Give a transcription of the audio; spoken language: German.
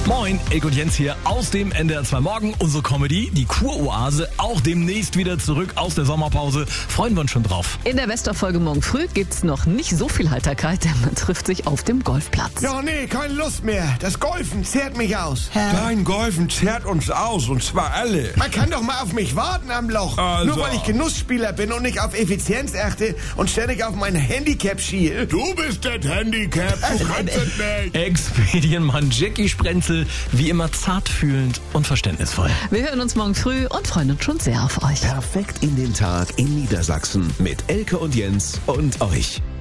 Moin, Eck und Jens hier aus dem NDR 2 Morgen. Unsere Comedy, die Kuroase, auch demnächst wieder zurück aus der Sommerpause. Freuen wir uns schon drauf. In der Best-of-Folge morgen früh gibt's noch nicht so viel Heiterkeit, denn man trifft sich auf dem Golfplatz. Ja, nee, keine Lust mehr. Das Golfen zehrt mich aus. Dein Golfen zehrt uns aus, und zwar alle. Man kann doch mal auf mich warten am Loch. Also. Nur weil ich Genussspieler bin und nicht auf Effizienz achte und ständig auf mein Handicap schiel. Du bist das Handicap, du kannst es nicht. Ex-Medienmann Jackie Sprenzel, wie immer zartfühlend und verständnisvoll. Wir hören uns morgen früh und freuen uns schon sehr auf euch. Perfekt in den Tag in Niedersachsen mit Elke und Jens und euch.